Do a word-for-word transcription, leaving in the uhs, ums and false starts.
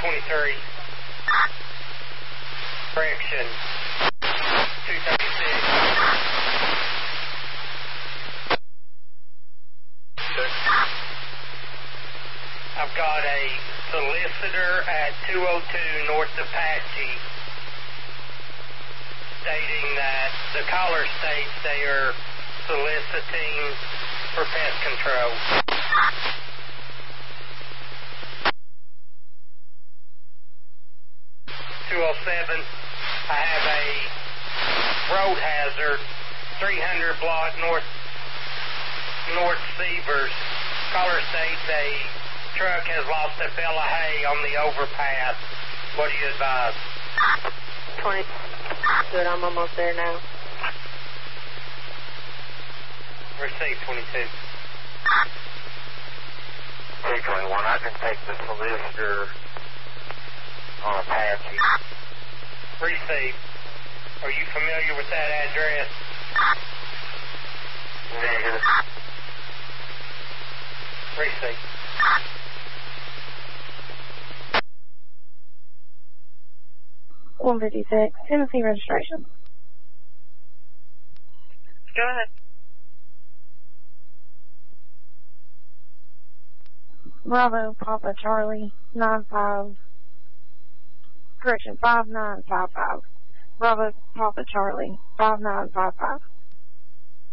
twenty-three. Correction. two thirty-six. I've got a solicitor at two oh two North Apache stating that the caller states they are soliciting for pest control. two oh seven, I have a road hazard, three hundred block North North Severs. Caller states a truck has lost a bale of hay on the overpass. What do you advise? twenty. Good, I'm almost there now. Receive twenty-two. three twenty-one, I can take the solicitor on Apache. Receive. Are you familiar with that address? Negative. Receive. one fifty-six, Tennessee registration. Go ahead. Bravo, Papa Charlie, nine five, correction, five nine five five. Bravo, Papa Charlie, five nine five five.